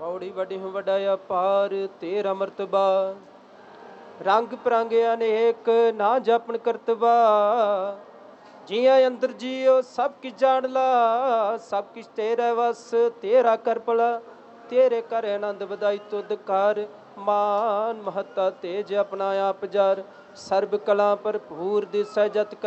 ਔੜੀ ਵੱਡੀ ਵੱਡਾ ਅਪਾਰ ਤੇਰਾ ਮਰਤਬਾ। ਰੰਗ ਪਰੰਗ ਅਨੇਕ ਨਾ ਜਾਪਣ ਕਰਤਬਾ। ਜੀਆਂ ਅੰਦਰ ਜੀਓ ਸਭ ਕਿਛ ਜਾਣ ਲਾ। ਸਭ ਕਿਛ ਤੇਰੇ ਵਸ ਤੇਰਾ ਕਰ ਭਲਾ। ਤੇਰੇ ਕਰ ਆਨੰਦ ਵਧਾਈ ਤੁਧ ਕਰ। ਮਾਨ ਮਹੱਤਾ ਤੇਜ ਆਪਣਾ ਆਪ ਜਰ। ਸਰਬ ਕਲਾ ਭਰਪੂਰ ਦਿਸੈ ਜਤ